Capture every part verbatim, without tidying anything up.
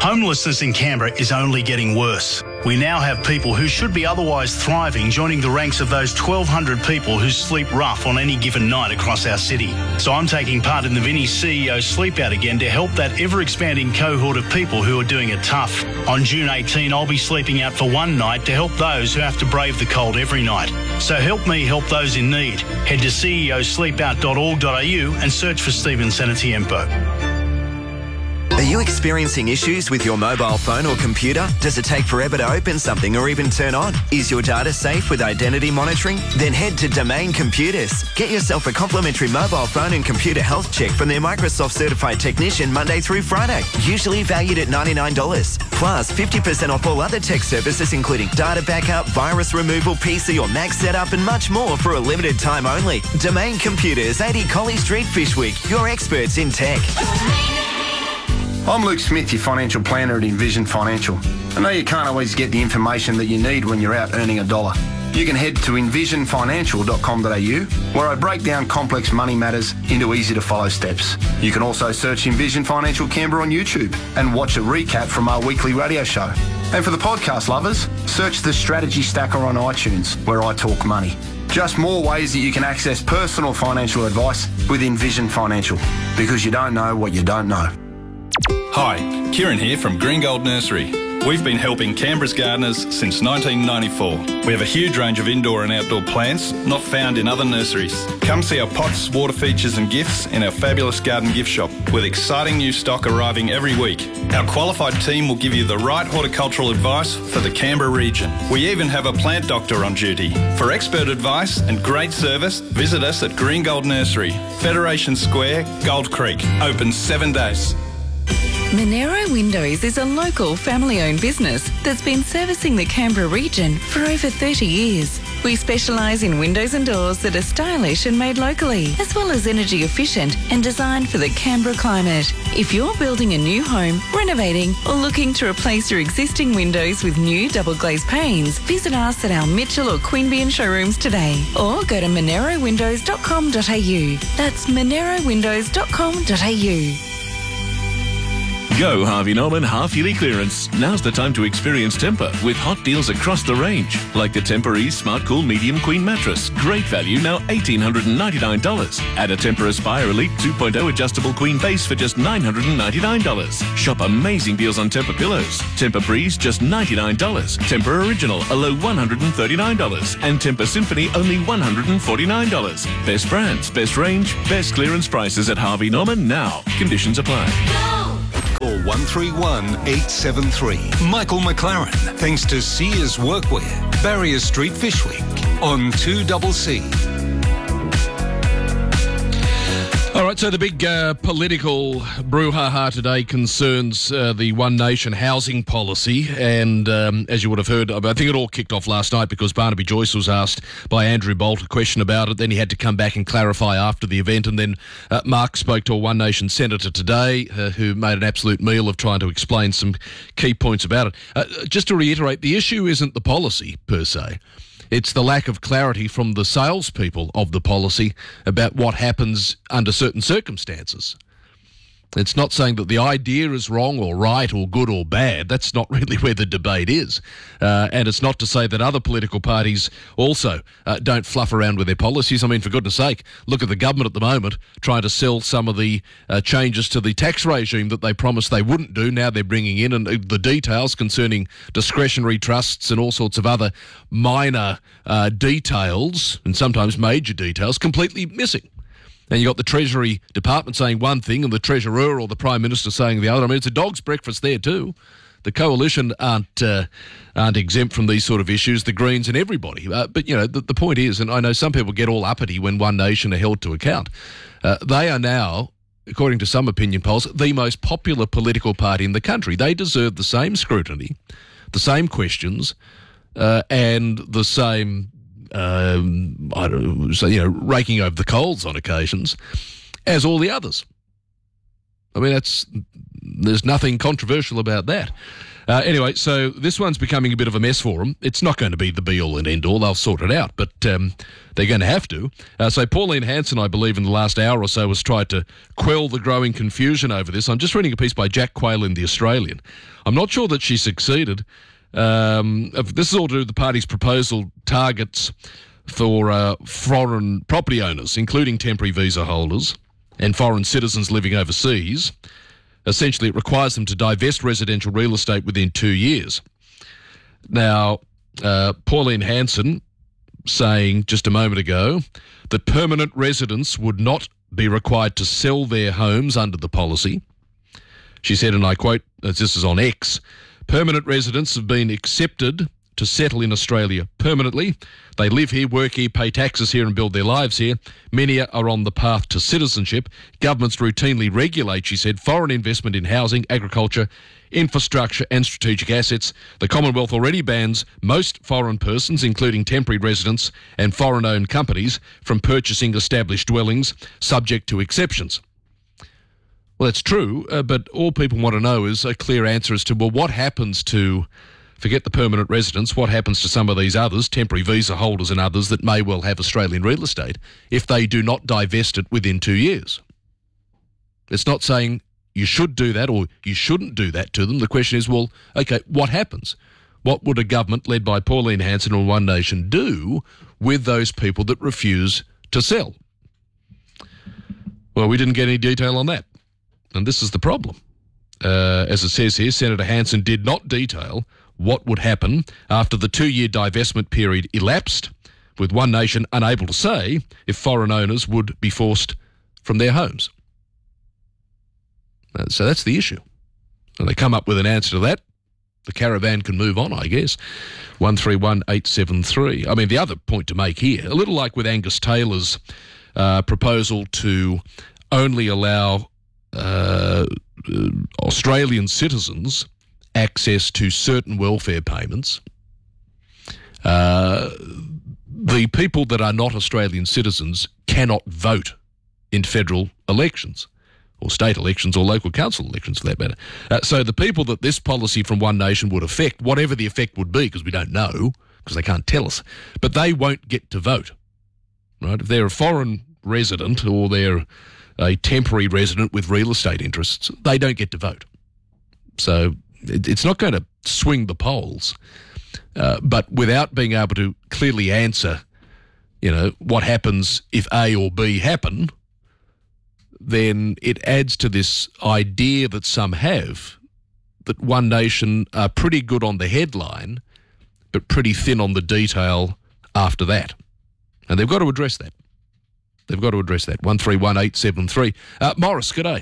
Homelessness in Canberra is only getting worse. We now have people who should be otherwise thriving joining the ranks of those twelve hundred people who sleep rough on any given night across our city. So I'm taking part in the Vinnie C E O Sleep Out again to help that ever-expanding cohort of people who are doing it tough. On June eighteenth, I'll be sleeping out for one night to help those who have to brave the cold every night. So help me help those in need. Head to c e o sleep out dot org dot a u and search for Stephen Senatiempo. Are you experiencing issues with your mobile phone or computer? Does it take forever to open something or even turn on? Is your data safe with identity monitoring? Then head to Domain Computers. Get yourself a complimentary mobile phone and computer health check from their Microsoft certified technician Monday through Friday, usually valued at ninety-nine dollars. Plus fifty percent off all other tech services including data backup, virus removal, P C or Mac setup and much more for a limited time only. Domain Computers, eighty Collie Street, Fyshwick. Your experts in tech. I'm Luke Smith, your financial planner at Envision Financial. I know you can't always get the information that you need when you're out earning a dollar. You can head to envision financial dot com dot a u where I break down complex money matters into easy to follow steps. You can also search Envision Financial Canberra on YouTube and watch a recap from our weekly radio show. And for the podcast lovers, search the Strategy Stacker on iTunes where I talk money. Just more ways that you can access personal financial advice with Envision Financial, because you don't know what you don't know. Hi, Kieran here from Green Gold Nursery. We've been helping Canberra's gardeners since nineteen ninety-four. We have a huge range of indoor and outdoor plants not found in other nurseries. Come see our pots, water features and gifts in our fabulous garden gift shop with exciting new stock arriving every week. Our qualified team will give you the right horticultural advice for the Canberra region. We even have a plant doctor on duty. For expert advice and great service, visit us at Green Gold Nursery, Federation Square, Gold Creek. Open seven days. Monero Windows is a local family-owned business that's been servicing the Canberra region for over thirty years. We specialise in windows and doors that are stylish and made locally, as well as energy efficient and designed for the Canberra climate. If you're building a new home, renovating or looking to replace your existing windows with new double glazed panes, visit us at our Mitchell or Queanbeyan showrooms today or go to monero windows dot com dot a u. That's monero windows dot com dot a u. Go Harvey Norman half-yearly clearance. Now's the time to experience Tempur with hot deals across the range. Like the Tempur-Ease Smart Cool Medium Queen Mattress. Great value, now one thousand eight hundred ninety-nine dollars. Add a Tempur Aspire Elite two point oh adjustable queen base for just nine hundred ninety-nine dollars. Shop amazing deals on Tempur pillows. Tempur Breeze, just ninety-nine dollars. Tempur Original, a low one hundred thirty-nine dollars. And Tempur Symphony, only one hundred forty-nine dollars. Best brands, best range, best clearance prices at Harvey Norman now. Conditions apply. Call one three one eight seven three. Michael McLaren, thanks to Sears Workwear, Barrier Street, Fyshwick, on two C C. All right, so the big uh, political brouhaha today concerns uh, the One Nation housing policy. And um, as you would have heard, I think it all kicked off last night because Barnaby Joyce was asked by Andrew Bolt a question about it. Then he had to come back and clarify after the event. And then uh, Mark spoke to a One Nation senator today uh, who made an absolute meal of trying to explain some key points about it. Uh, just to reiterate, the issue isn't the policy per se. It's the lack of clarity from the salespeople of the policy about what happens under certain circumstances. It's not saying that the idea is wrong or right or good or bad. That's not really where the debate is. Uh, and it's not to say that other political parties also uh, don't fluff around with their policies. I mean, for goodness sake, look at the government at the moment trying to sell some of the uh, changes to the tax regime that they promised they wouldn't do. Now they're bringing in, and the details concerning discretionary trusts and all sorts of other minor uh, details, and sometimes major details, completely missing. And you've got the Treasury Department saying one thing and the Treasurer or the Prime Minister saying the other. I mean, it's a dog's breakfast there too. The Coalition aren't uh, aren't exempt from these sort of issues, the Greens and everybody. Uh, but, you know, the, the point is, and I know some people get all uppity when One Nation are held to account, uh, they are now, according to some opinion polls, the most popular political party in the country. They deserve the same scrutiny, the same questions, uh, and the same... Um, I don't know, so, you know, raking over the coals on occasions, as all the others. I mean, that's there's nothing controversial about that. Uh, anyway, so this one's becoming a bit of a mess for them. It's not going to be the be-all and end-all. They'll sort it out, but um, they're going to have to. Uh, so Pauline Hanson, I believe, in the last hour or so has tried to quell the growing confusion over this. I'm just reading a piece by Jack Quayle in The Australian. I'm not sure that she succeeded. Um, this is all to do with the party's proposal targets for uh, foreign property owners, including temporary visa holders and foreign citizens living overseas. Essentially, it requires them to divest residential real estate within two years. Now, uh, Pauline Hanson saying just a moment ago that permanent residents would not be required to sell their homes under the policy. She said, and I quote, as this is on X, permanent residents have been accepted to settle in Australia permanently. They live here, work here, pay taxes here and build their lives here. Many are on the path to citizenship. Governments routinely regulate, she said, foreign investment in housing, agriculture, infrastructure and strategic assets. The Commonwealth already bans most foreign persons, including temporary residents and foreign-owned companies, from purchasing established dwellings, subject to exceptions. Well, that's true, uh, but all people want to know is a clear answer as to, well, what happens to... Forget the permanent residents, what happens to some of these others, temporary visa holders and others that may well have Australian real estate, if they do not divest it within two years? It's not saying you should do that or you shouldn't do that to them. The question is, well, okay, what happens? What would a government led by Pauline Hanson or One Nation do with those people that refuse to sell? Well, we didn't get any detail on that. And this is the problem. Uh, as it says here, Senator Hanson did not detail what would happen after the two-year divestment period elapsed, with One Nation unable to say if foreign owners would be forced from their homes. Uh, so that's the issue. And they come up with an answer to that. The caravan can move on, I guess. one three one eight seven three. I mean, the other point to make here, a little like with Angus Taylor's uh, proposal to only allow uh, uh, Australian citizens access to certain welfare payments, uh, the people that are not Australian citizens cannot vote in federal elections or state elections or local council elections for that matter. Uh, so the people that this policy from One Nation would affect, whatever the effect would be, because we don't know, because they can't tell us, but they won't get to vote, right? If they're a foreign resident or they're a temporary resident with real estate interests, they don't get to vote. So it's not going to swing the polls, uh, but without being able to clearly answer, you know, what happens if A or B happen, then it adds to this idea that some have that One Nation are pretty good on the headline, but pretty thin on the detail after that. And they've got to address that. They've got to address that. one three one eight seven three. Uh, Morris, g'day.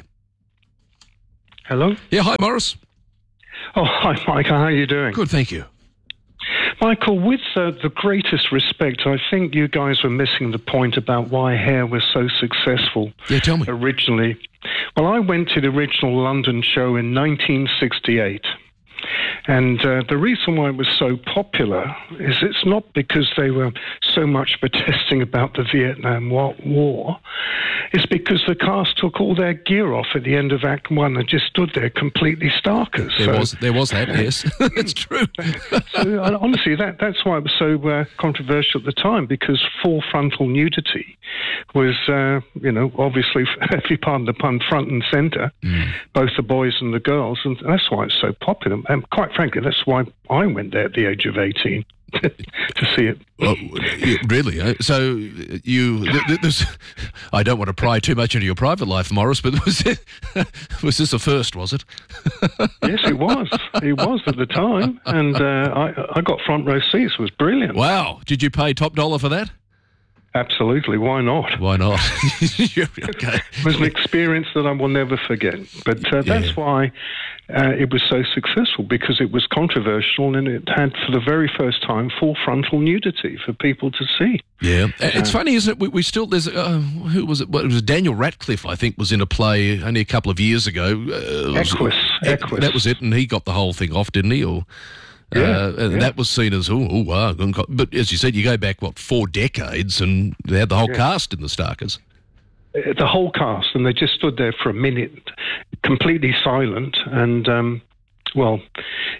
Hello? Yeah, hi, Morris. Oh, hi, Michael. How are you doing? Good, thank you. Michael, with uh, the greatest respect, I think you guys were missing the point about why Hair was so successful. Yeah, tell me. Originally. Well, I went to the original London show in nineteen sixty-eight. And uh, the reason why it was so popular is it's not because they were so much protesting about the Vietnam War. It's because the cast took all their gear off at the end of Act One and just stood there completely starkers. There so, was there was that, yes. It's true. so uh, honestly, that that's why it was so uh, controversial at the time, because full frontal nudity was, uh, you know, obviously, if you pardon the pun, front and centre, mm. both the boys and the girls, and that's why it's so popular. And quite frankly, that's why I went there at the age of eighteen to see it. Well, really? Eh? So you, th- this, I don't want to pry too much into your private life, Morris, but was it, was this a first, was it? Yes, it was. It was at the time, and uh, I, I got front row seats. It was brilliant. Wow. Did you pay top dollar for that? Absolutely. Why not? Why not? Okay. It was an experience that I will never forget. But uh, that's yeah. why uh, it was so successful, because it was controversial and it had, for the very first time, full frontal nudity for people to see. Yeah. It's uh, funny, isn't it? We, we still, there's, uh, who was it? Well, it was Daniel Radcliffe, I think, was in a play only a couple of years ago. Uh, Equus. Equus. That was it, and he got the whole thing off, didn't he? Or... Yeah, uh, and yeah. that was seen as, oh, oh, wow. But as you said, you go back, what, four decades, and they had the whole yeah. cast in the Starkers. The whole cast, and they just stood there for a minute, completely silent, and, um, well,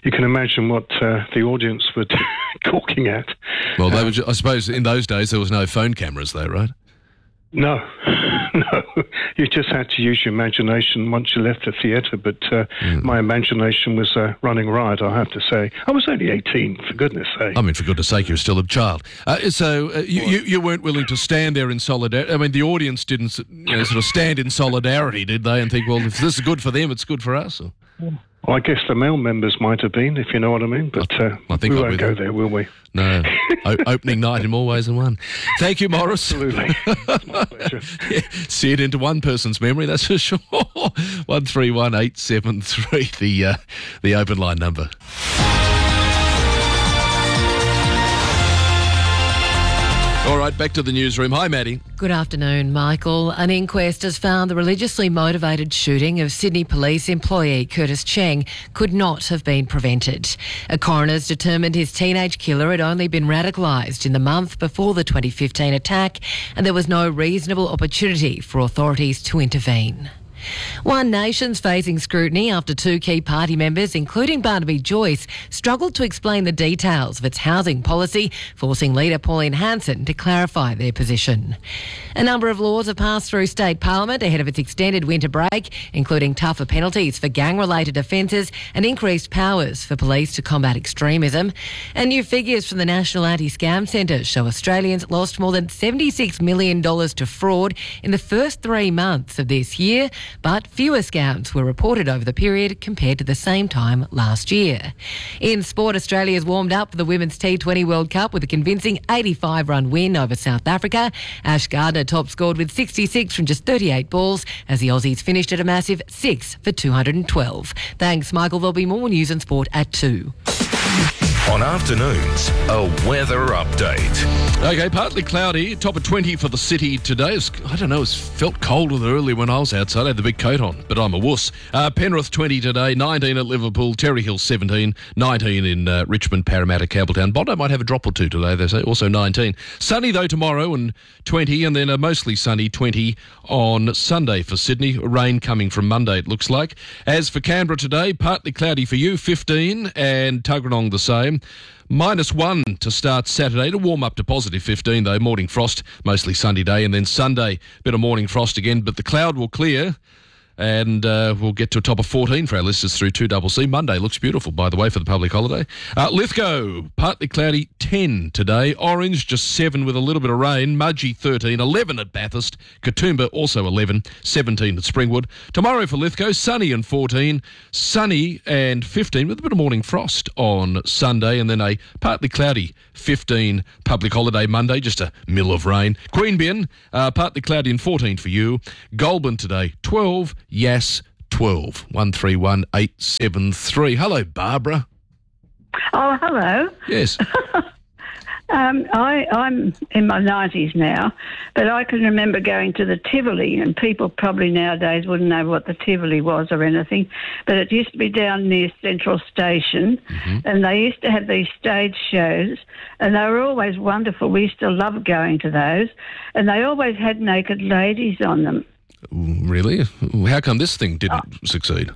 you can imagine what uh, the audience were gawking at. Well, they were ju- I suppose in those days there was no phone cameras though, right? No, no. You just had to use your imagination once you left the theatre, but uh, mm. my imagination was uh, running riot, I have to say. I was only eighteen, for goodness sake. I mean, for goodness sake, you're still a child. Uh, so uh, you, you, you weren't willing to stand there in solidarity. I mean, the audience didn't you know, sort of stand in solidarity, did they, and think, well, if this is good for them, it's good for us? Or? Well, I guess the male members might have been, if you know what I mean, but uh, I think we I'll won't go there, will we? No. o- opening night in more ways than one. Thank you, Morris. Absolutely. It's my pleasure. Yeah, see it into one person's memory, that's for sure. one three one eight seven three, the, uh, the open line number. All right, back to the newsroom. Hi, Maddie. Good afternoon, Michael. An inquest has found the religiously motivated shooting of Sydney Police employee Curtis Cheng could not have been prevented. A coroner's determined his teenage killer had only been radicalised in the month before the twenty fifteen attack, and there was no reasonable opportunity for authorities to intervene. One Nation's facing scrutiny after two key party members, including Barnaby Joyce, struggled to explain the details of its housing policy, forcing leader Pauline Hanson to clarify their position. A number of laws have passed through state parliament ahead of its extended winter break, including tougher penalties for gang-related offences and increased powers for police to combat extremism. And new figures from the National Anti-Scam Centre show Australians lost more than seventy-six million dollars to fraud in the first three months of this year, but fewer scams were reported over the period compared to the same time last year. In sport, Australia's warmed up for the Women's T twenty World Cup with a convincing eighty-five run win over South Africa. Ash Gardner top scored with sixty-six from just thirty-eight balls as the Aussies finished at a massive six for two hundred twelve. Thanks, Michael. There'll be more news and sport at two. On afternoons, a weather update. Okay, partly cloudy, top of twenty for the city today. It's, I don't know, it felt colder than early when I was outside. I had the big coat on, but I'm a wuss. Uh, Penrith twenty today, nineteen at Liverpool, Terry Hill seventeen, nineteen in uh, Richmond, Parramatta, Campbelltown. Bondi might have a drop or two today, they say, also nineteen. Sunny though tomorrow and twenty, and then a mostly sunny twenty on Sunday for Sydney. Rain coming from Monday, it looks like. As for Canberra today, partly cloudy for you, fifteen, and Tuggeranong the same. Minus one to start Saturday, to warm up to positive fifteen though. Morning frost, mostly sunny day, and then Sunday, bit of morning frost again, but the cloud will clear and uh, we'll get to a top of fourteen for our listeners through two C C. Monday looks beautiful, by the way, for the public holiday. Uh, Lithgow, partly cloudy, ten today. Orange, just seven with a little bit of rain. Mudgee, thirteen. eleven at Bathurst. Katoomba, also eleven. seventeen at Springwood. Tomorrow for Lithgow, sunny and fourteen. Sunny and fifteen with a bit of morning frost on Sunday, and then a partly cloudy fifteen public holiday Monday, just a mill of rain. Queanbeyan, uh, partly cloudy and fourteen for you. Goulburn today, twelve. Yass, twelve. one three one eight seven three. Hello, Barbara. Oh, hello. Yes. um, I, I'm in my nineties now, but I can remember going to the Tivoli, and people probably nowadays wouldn't know what the Tivoli was or anything, but it used to be down near Central Station, mm-hmm. and they used to have these stage shows, and they were always wonderful. We used to love going to those, and they always had naked ladies on them. Really? How come this thing didn't oh. succeed?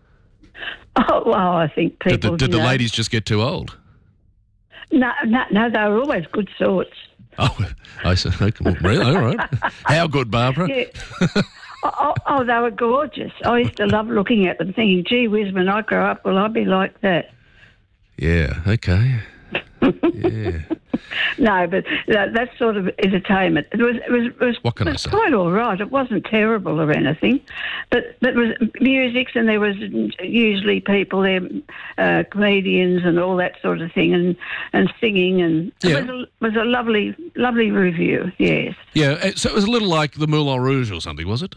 Oh, well, I think people... Did the, did the know, ladies just get too old? No, no, no, they were always good sorts. Oh, I see. Okay, really? All right. How good, Barbara? Yeah. oh, oh, they were gorgeous. I used to love looking at them, thinking, gee whiz, when I grow up, will I be like that? Yeah, okay. Yeah. No, but that, that sort of entertainment. It was, it was, it was, what can it I was say? quite all right. It wasn't terrible or anything, but but it was music, and there was usually people there, uh, comedians and all that sort of thing, and, and singing, and yeah. it was a, was a lovely lovely review. Yes. Yeah. So it was a little like the Moulin Rouge or something, was it?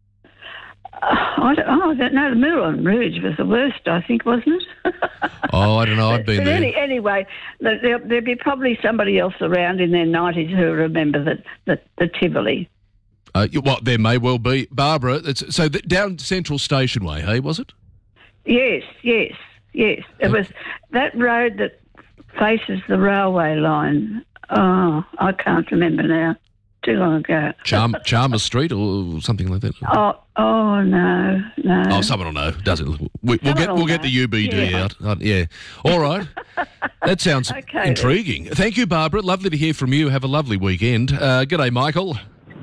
I don't, oh, I don't know. The Moulin Rouge was the worst, I think, wasn't it? Oh, I don't know. I've been but there. Any, anyway, there, there'll be probably somebody else around in their nineties who remember the, the, the Tivoli. Uh, well, there may well be. Barbara, it's, so that down Central Station Way, hey, was it? Yes, yes, yes. It oh. was that road that faces the railway line. Oh, I can't remember now. too long ago. Charm, Chalmers Street or something like that. Oh, oh no, no. Oh, someone will know, does it? We, we'll get we'll get the U B D Yeah. out. Uh, yeah. All right. That sounds Okay, intriguing. Thank you, Barbara. Lovely to hear from you. Have a lovely weekend. Uh, g'day, Michael.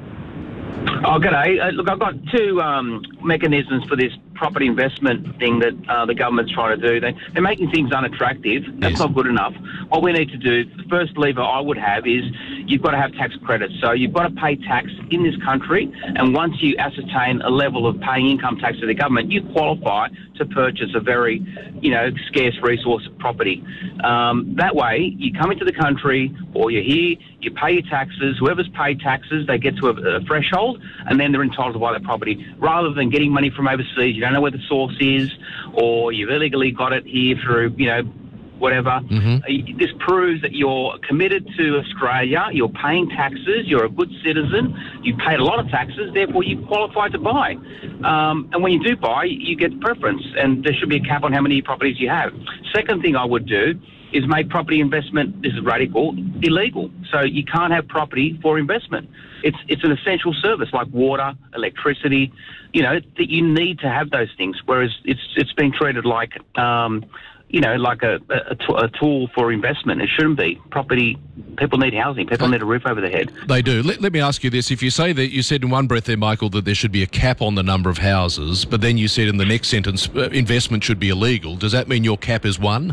Oh, g'day. Uh, look, I've got two um, mechanisms for this property investment thing that uh, the government's trying to do. They, they're making things unattractive. That's Yes. not good enough. What we need to do, the first lever I would have is you've got to have tax credits. So you've got to pay tax in this country, and once you ascertain a level of paying income tax to the government, you qualify to purchase a very, you know, scarce resource of property. Um, that way, you come into the country, or you're here, you pay your taxes. Whoever's paid taxes, they get to a, a threshold, and then they're entitled to buy that property. Rather than getting money from overseas, you don't know where the source is, or you've illegally got it here through, you know, whatever. Mm-hmm. This proves that you're committed to Australia, you're paying taxes, you're a good citizen, you paid a lot of taxes, therefore you qualify to buy. Um, and when you do buy, you get preference, and there should be a cap on how many properties you have. Second thing I would do is make property investment, this is radical, illegal. So you can't have property for investment. It's it's an essential service like water, electricity, you know, that you need to have those things, whereas it's it's being treated like, um, you know, like a, a, a tool for investment. It shouldn't be. Property, people need housing. People need a roof over their head. They do. Let, let me ask you this. If you say that, you said in one breath there, Michael, that there should be a cap on the number of houses, but then you said in the next sentence, uh, investment should be illegal. Does that mean your cap is one?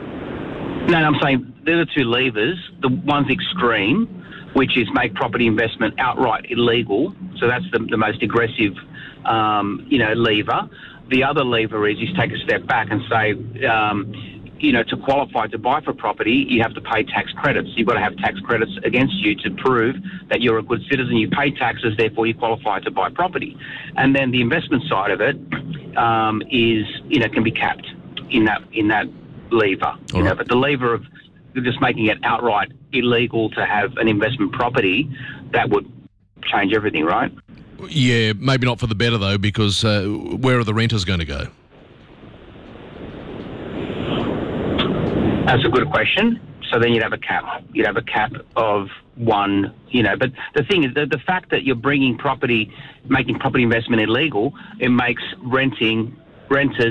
No, no, I'm saying they're the two levers. The one's extreme, which is make property investment outright illegal. So that's the, the most aggressive, um, you know, lever. The other lever is you take a step back and say, um, you know, to qualify to buy for property, you have to pay tax credits. You've got to have tax credits against you to prove that you're a good citizen. You pay taxes, therefore you qualify to buy property. And then the investment side of it um, is, you know, can be capped in that in that lever. You know, but the lever of just making it outright illegal to have an investment property, that would change everything, right? Yeah, maybe not for the better, though, because uh, where are the renters going to go? That's a good question. So then you'd have a cap. You'd have a cap of one, you know. But the thing is, the, the fact that you're bringing property, making property investment illegal, it makes renting renters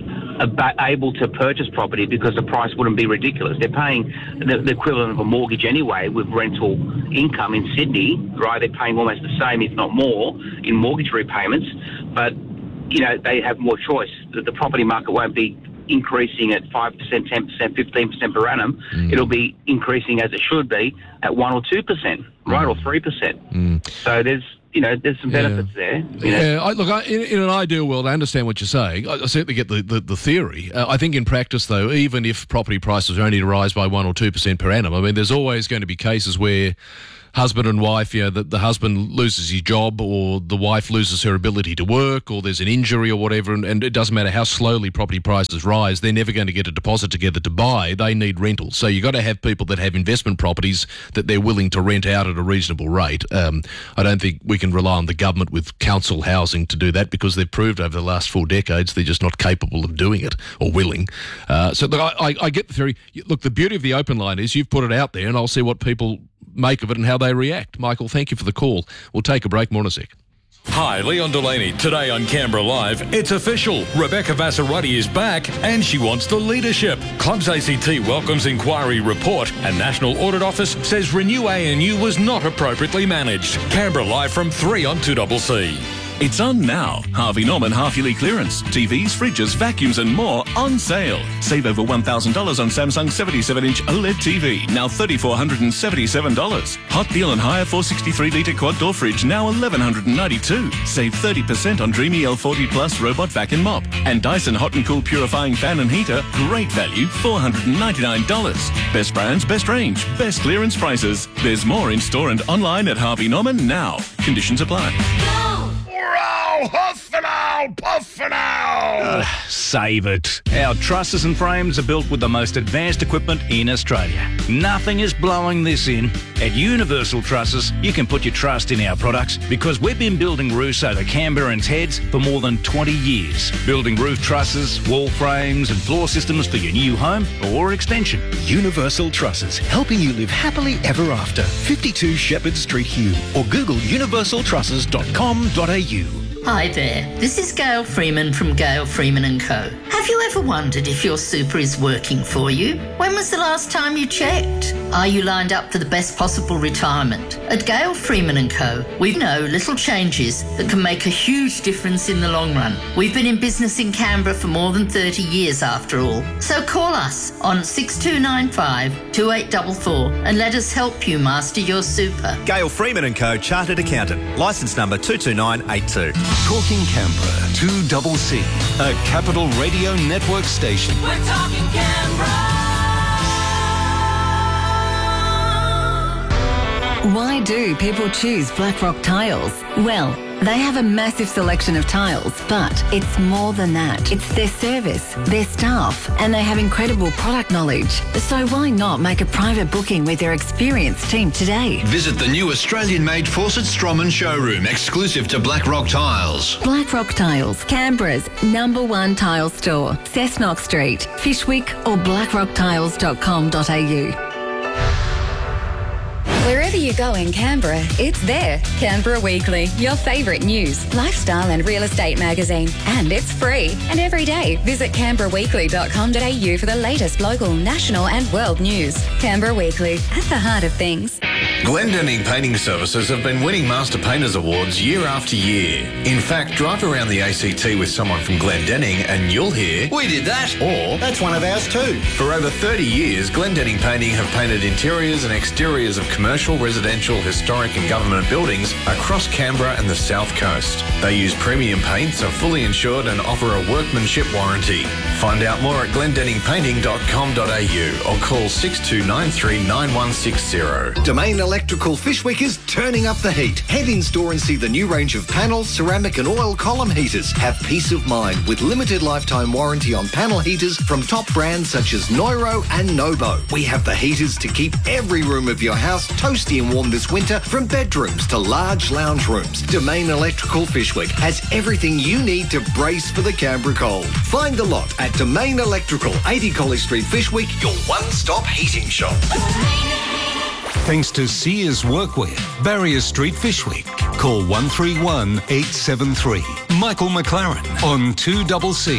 able to purchase property because the price wouldn't be ridiculous. They're paying the, the equivalent of a mortgage anyway with rental income in Sydney, right? They're paying almost the same, if not more, in mortgage repayments. But, you know, they have more choice. The, the property market won't be increasing at five percent, ten percent, fifteen percent per annum. Mm. It'll be increasing as it should be at one or two percent, right, mm. or three percent. Mm. So there's, you know, there's some benefits yeah. there. You know? Yeah, I, look, I, in, in an ideal world, I understand what you're saying. I, I certainly get the, the, the theory. Uh, I think in practice, though, even if property prices are only to rise by one or two percent per annum, I mean, there's always going to be cases where husband and wife, you know, the, the husband loses his job or the wife loses her ability to work or there's an injury or whatever, and, and it doesn't matter how slowly property prices rise, they're never going to get a deposit together to buy. They need rental. So you've got to have people that have investment properties that they're willing to rent out at a reasonable rate. Um, I don't think we can rely on the government with council housing to do that because they've proved over the last four decades they're just not capable of doing it or willing. Uh, so look, I, I, I get the theory. Look, the beauty of the open line is you've put it out there and I'll see what people make of it and how they react. Michael, thank you for the call. We'll take a break. More in a sec. Hi, Leon Delaney. Today on Canberra Live, it's official. Rebecca Vassarotti is back and she wants the leadership. Clubs A C T welcomes inquiry report and National Audit Office says Renew A N U was not appropriately managed. Canberra Live from three on two C C. It's on now. Harvey Norman half-yearly clearance. T Vs, fridges, vacuums and more on sale. Save over one thousand dollars on Samsung seventy-seven inch OLED T V, now three thousand four hundred seventy-seven dollars. Hot deal on higher four hundred sixty-three litre quad door fridge, now one thousand one hundred ninety-two dollars. Save thirty percent on Dreamy L forty Plus robot vac and mop. And Dyson Hot and Cool purifying fan and heater, great value, four hundred ninety-nine dollars. Best brands, best range, best clearance prices. There's more in store and online at Harvey Norman now. Conditions apply. ow, huff and ow, puff and ow. Uh, save it. Our trusses and frames are built with the most advanced equipment in Australia. Nothing is blowing this in. At Universal Trusses, you can put your trust in our products because we've been building roofs over Canberrans' heads for more than twenty years. Building roof trusses, wall frames and floor systems for your new home or extension. Universal Trusses, helping you live happily ever after. fifty-two Shepherd Street, Hume, or Google universal trusses dot com dot a u. Hi there, this is Gail Freeman from Gail Freeman and Co. Have you ever wondered if your super is working for you? When was the last time you checked? Are you lined up for the best possible retirement? At Gail Freeman and Co, we know little changes that can make a huge difference in the long run. We've been in business in Canberra for more than thirty years after all. So call us on six two nine five, two eight four four and let us help you master your super. Gail Freeman and Co, Chartered Accountant, licence number two two nine eight two. Talking Canberra, two double C, a Capital Radio Network station. We're talking Canberra. Why do people choose Blackrock Tiles? Well, they have a massive selection of tiles, but it's more than that. It's their service, their staff, and they have incredible product knowledge. So why not make a private booking with their experienced team today? Visit the new Australian-made Fawcett Stroman showroom, exclusive to Blackrock Tiles. Blackrock Tiles, Canberra's number one tile store. Cessnock Street, Fishwick or blackrock tiles dot com dot a u. Wherever you go in Canberra, it's there. Canberra Weekly, your favourite news, lifestyle and real estate magazine. And it's free. And every day, visit canberra weekly dot com dot a u for the latest local, national and world news. Canberra Weekly, at the heart of things. Glendenning Painting Services have been winning Master Painters Awards year after year. In fact, drive around the A C T with someone from Glendenning and you'll hear, "We did that," or "That's one of ours too." For over thirty years, Glendenning Painting have painted interiors and exteriors of commercial, residential, historic and government buildings across Canberra and the South Coast. They use premium paints, are fully insured and offer a workmanship warranty. Find out more at glendenning painting dot com dot a u or call six two nine three nine one six zero. Domain Electrical Fishwick is turning up the heat. Head in store and see the new range of panels, ceramic and oil column heaters. Have peace of mind with limited lifetime warranty on panel heaters from top brands such as Neuro and Nobo. We have the heaters to keep every room of your house toasty and warm this winter, from bedrooms to large lounge rooms. Domain Electrical Fishwick has everything you need to brace for the Canberra cold. Find the lot at Domain Electrical, eighty College Street, Fishwick, your one-stop heating shop. Thanks to Sears Workwear, Barrier Street, Fishwick. Call one three one, eight seven three. Michael McLaren on two double C.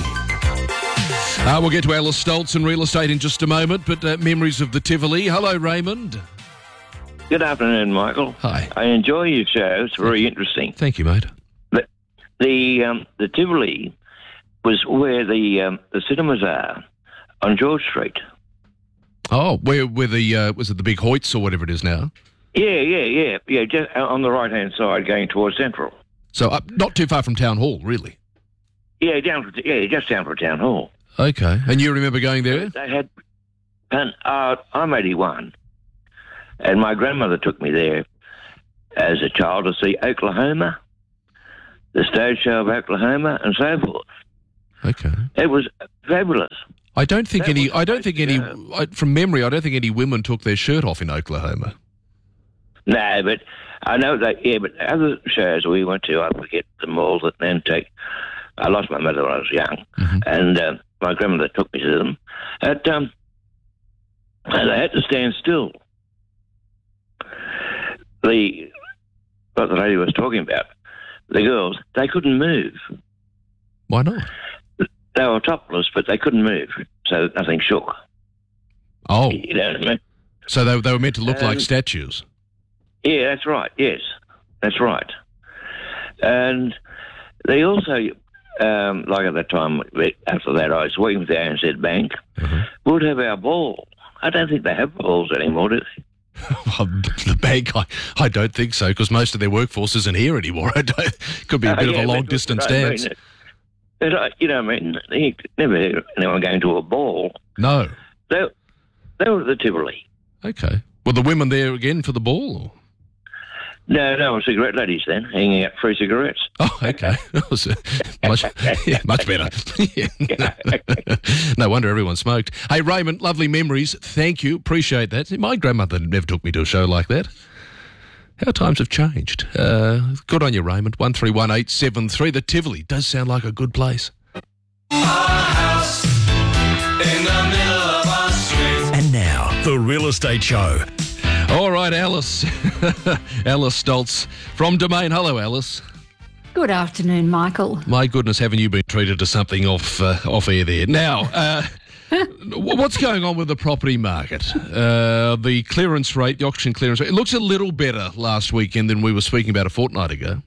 Uh, we'll get to Alice Stoltz and real estate in just a moment, but uh, memories of the Tivoli. Hello, Raymond. Good afternoon, Michael. Hi. I enjoy your show. It's very interesting. Thank you, mate. But the um, the Tivoli was where the um, the cinemas are on George Street. Oh, where where the uh, was it the Big Hoyts or whatever it is now? Yeah, yeah, yeah, yeah. Just on the right hand side, going towards Central. So up, not too far from Town Hall, really. Yeah, down for, yeah, just down from Town Hall. Okay, and you remember going there? They had, and uh, I'm eighty-one, and my grandmother took me there as a child to see Oklahoma, the stage show of Oklahoma, and so forth. Okay, it was fabulous. I don't think That any. was I don't think any. show. I, from memory, I don't think any women took their shirt off in Oklahoma. No, but I know that. Yeah, but other shows we went to, I forget them all. That then take. I lost my mother when I was young, mm-hmm. and uh, my grandmother took me to them. At um, and they had to stand still. The what the lady was talking about, the girls, they couldn't move. Why not? They were topless, but they couldn't move, so nothing shook. Oh, you know what I mean? So they they were meant to look Um, like statues. Yeah, that's right. Yes, that's right. And they also, um, like at that time, after that, I was working with the A N Z Bank, mm-hmm. would have our ball. I don't think they have balls anymore, do they? Well, the bank, I, I don't think so, because most of their workforce isn't here anymore. I don't, could be a Uh, bit yeah, of a but- long distance but I mean, dance. it- it, uh, you know, what I mean, you never heard anyone going to a ball. No. They, they were at the Tivoli. Okay. Were the women there again for the ball? Or? No, no, cigarette ladies then, hanging out free cigarettes. Oh, okay. That was uh, much, yeah, much better. No wonder everyone smoked. Hey, Raymond, lovely memories. Thank you. Appreciate that. My grandmother never took me to a show like that. How times have changed. Uh, good on you, Raymond. one three one eight seven three. The Tivoli does sound like a good place. Our house in the middle of our street. And now, the Real Estate Show. All right, Alice. Alice Stoltz from Domain. Hello, Alice. Good afternoon, Michael. My goodness, haven't you been treated to something off uh, off air there? Now, uh, what's going on with the property market? Uh, the clearance rate, the auction clearance rate, it looks a little better last weekend than we were speaking about a fortnight ago.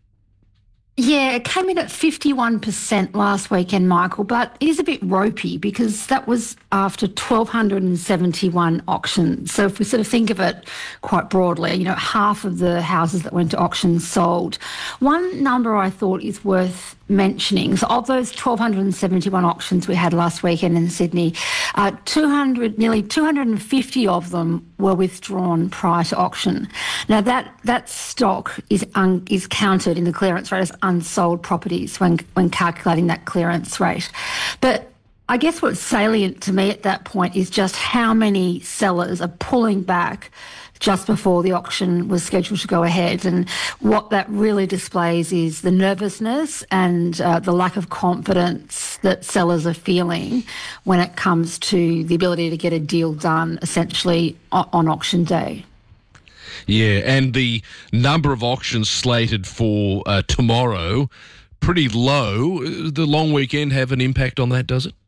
Yeah, it came in at fifty-one percent last weekend, Michael, but it is a bit ropey because that was after one thousand two hundred seventy-one auctions. So if we sort of think of it quite broadly, you know, half of the houses that went to auction sold. One number I thought is worth mentioning, so of those one thousand two hundred seventy-one auctions we had last weekend in Sydney, uh, two hundred, nearly two hundred fifty of them were withdrawn prior to auction. Now that that stock is un, is counted in the clearance rate as unsold properties when when calculating that clearance rate. But I guess what's salient to me at that point is just how many sellers are pulling back just before the auction was scheduled to go ahead. And what that really displays is the nervousness and uh, the lack of confidence that sellers are feeling when it comes to the ability to get a deal done essentially on, on auction day. Yeah, and the number of auctions slated for uh, tomorrow, pretty low. The long weekend have an impact on that, does it?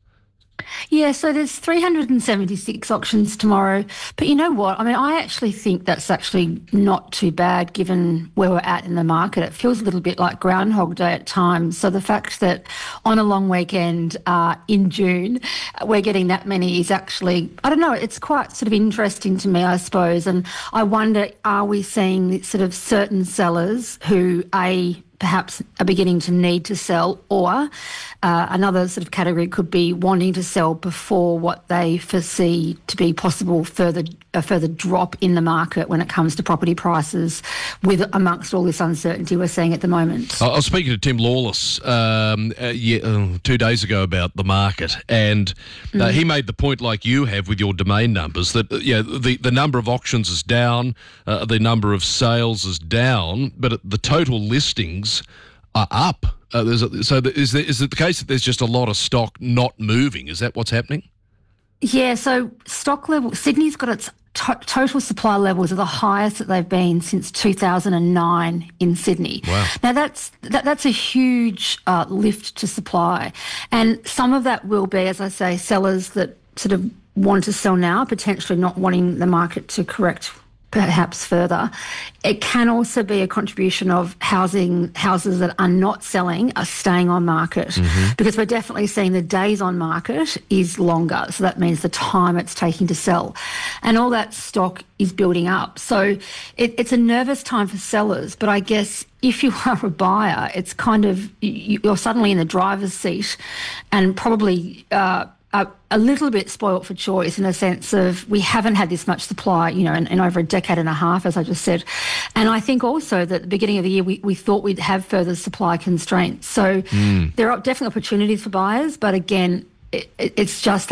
Yeah, so there's three hundred seventy-six auctions tomorrow. But you know what? I mean, I actually think that's actually not too bad given where we're at in the market. It feels a little bit like Groundhog Day at times. So the fact that on a long weekend uh, in June, we're getting that many is actually, I don't know, it's quite sort of interesting to me, I suppose. And I wonder, are we seeing sort of certain sellers who, A, perhaps are beginning to need to sell, or uh, another sort of category could be wanting to sell before what they foresee to be possible further a further drop in the market when it comes to property prices, with amongst all this uncertainty we're seeing at the moment. I was speaking to Tim Lawless um, uh, yeah, uh, two days ago about the market, and uh, mm. he made the point, like you have with your Domain numbers, that uh, yeah, the, the number of auctions is down, uh, the number of sales is down, but the total listings are up. Uh, there's a, so the, is, there, is it the case that there's just a lot of stock not moving? Is that what's happening? Yeah, so stock level, Sydney's got its to- total supply levels are the highest that they've been since two thousand nine in Sydney. Wow. Now that's that, that's a huge uh, lift to supply, and some of that will be, as I say, sellers that sort of want to sell now, potentially not wanting the market to correct perhaps further. It can also be a contribution of housing houses that are not selling are staying on market, mm-hmm. because we're definitely seeing the days on market is longer. So that means the time it's taking to sell. And all that stock is building up. So it, it's a nervous time for sellers, but I guess if you are a buyer, it's kind of, you're suddenly in the driver's seat and probably uh, A, a little bit spoilt for choice in the sense of we haven't had this much supply, you know, in, in over a decade and a half, as I just said. And I think also that at the beginning of the year, we, we thought we'd have further supply constraints. So mm. there are definitely opportunities for buyers, but again, it, it, it's just